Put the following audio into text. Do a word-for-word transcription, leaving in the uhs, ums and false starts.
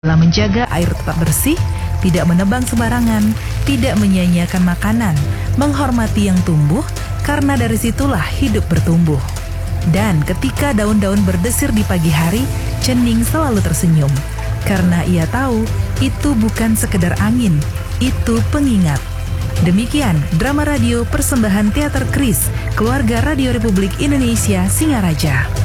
dalam menjaga air tetap bersih, tidak menebang sembarangan, tidak menyia-nyiakan makanan, menghormati yang tumbuh, karena dari situlah hidup bertumbuh. Dan ketika daun-daun berdesir di pagi hari, Cening selalu tersenyum, karena ia tahu itu bukan sekedar angin, itu pengingat. Demikian drama radio persembahan Teater Kris, Keluarga Radio Republik Indonesia Singaraja.